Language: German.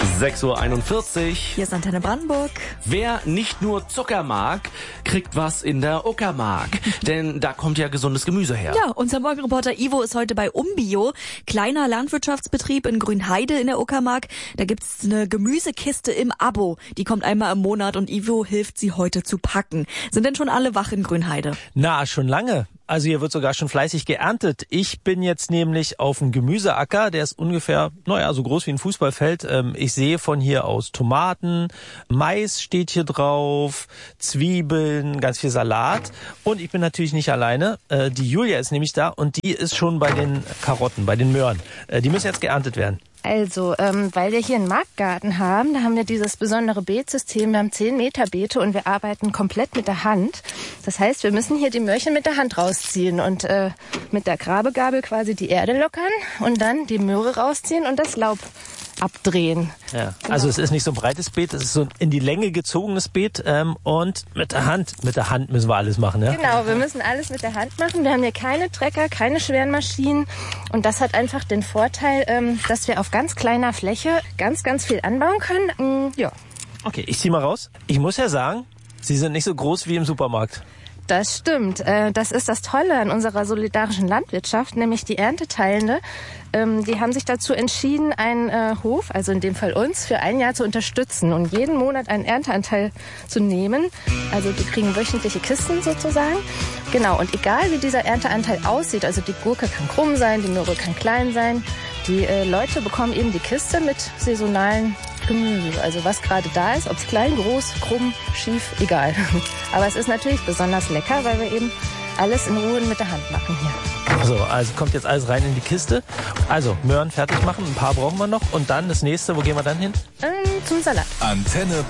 6:41 Uhr. Hier ist Antenne Brandenburg. Wer nicht nur Zucker mag, kriegt was in der Uckermark. Denn da kommt ja gesundes Gemüse her. Ja, unser Morgenreporter Ivo ist heute bei Umbio, kleiner Landwirtschaftsbetrieb in Grünheide in der Uckermark. Da gibt's eine Gemüsekiste im Abo. Die kommt einmal im Monat und Ivo hilft sie heute zu packen. Sind denn schon alle wach in Grünheide? Na, schon lange. Also hier wird sogar schon fleißig geerntet. Ich bin jetzt nämlich auf einem Gemüseacker, der ist ungefähr, so groß wie ein Fußballfeld. Ich sehe von hier aus Tomaten, Mais steht hier drauf, Zwiebeln, ganz viel Salat. Und ich bin natürlich nicht alleine. Die Julia ist nämlich da und die ist schon bei den Karotten, bei den Möhren. Die müssen jetzt geerntet werden. Also, weil wir hier einen Marktgarten haben, da haben wir dieses besondere Beetsystem. Wir haben 10 Meter Beete und wir arbeiten komplett mit der Hand. Das heißt, wir müssen hier die Möhrchen mit der Hand rausziehen und mit der Grabegabel quasi die Erde lockern und dann die Möhre rausziehen und das Laub abdrehen. Ja, genau. Also es ist nicht so ein breites Beet, es ist so ein in die Länge gezogenes Beet und mit der Hand müssen wir alles machen. Ja? Genau, wir müssen alles mit der Hand machen. Wir haben hier keine Trecker, keine schweren Maschinen und das hat einfach den Vorteil, dass wir auf ganz kleiner Fläche ganz, ganz viel anbauen können. Ja. Okay, ich ziehe mal raus. Ich muss ja sagen, Sie sind nicht so groß wie im Supermarkt. Das stimmt. Das ist das Tolle an unserer solidarischen Landwirtschaft, nämlich die Ernteteilende. Die haben sich dazu entschieden, einen Hof, also in dem Fall uns, für ein Jahr zu unterstützen und jeden Monat einen Ernteanteil zu nehmen. Also die kriegen wöchentliche Kisten sozusagen. Genau, und egal wie dieser Ernteanteil aussieht, also die Gurke kann krumm sein, die Möhre kann klein sein, die Leute bekommen eben die Kiste mit saisonalen Gemüse. Also was gerade da ist, ob es klein, groß, krumm, schief, egal. Aber es ist natürlich besonders lecker, weil wir eben alles in Ruhe mit der Hand machen hier. So, also kommt jetzt alles rein in die Kiste. Also Möhren fertig machen, ein paar brauchen wir noch. Und dann das nächste, wo gehen wir dann hin? Zum Salat. Antenne